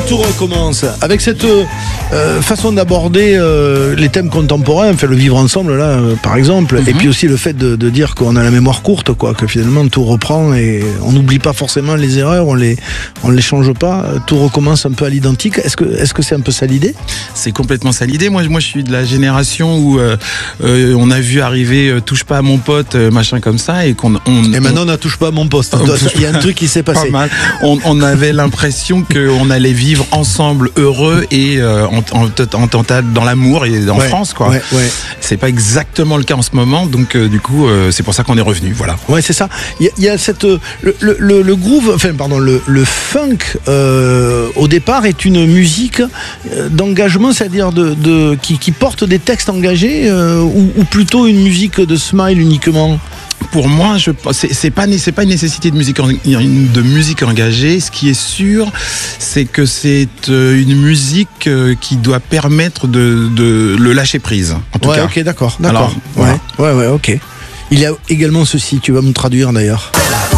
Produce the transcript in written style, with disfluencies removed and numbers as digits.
tout recommence. Avec cette façon d'aborder les thèmes contemporains, enfin le vivre ensemble là, par exemple, et puis aussi le fait de dire qu'on a la mémoire courte, quoi, que finalement tout reprend et on n'oublie pas forcément les erreurs, on les change pas, tout recommence un peu à l'identique. Est-ce que c'est un peu ça l'idée ? C'est complètement ça l'idée. Moi, je suis de la génération où on a vu arriver touche pas à mon pote, machin comme ça, et maintenant on ne touche pas à mon poste. Il y a un truc qui s'est passé. Pas mal. On avait l'impression qu'on allait vivre ensemble heureux et en total dans l'amour et en France, quoi. Ouais. C'est pas exactement le cas en ce moment, donc du coup c'est pour ça qu'on est revenu, voilà. Ouais, c'est ça. Il y a cette le groove, enfin pardon, le funk au départ est une musique d'engagement, c'est-à-dire qui porte des textes engagés ou plutôt une musique de smile uniquement. Pour moi, c'est pas une nécessité de musique engagée. Ce qui est sûr, c'est que c'est une musique qui doit permettre de le lâcher prise. En tout cas. Ok, d'accord. Alors, voilà. Ouais, ok. Il y a également ceci, tu vas me traduire d'ailleurs.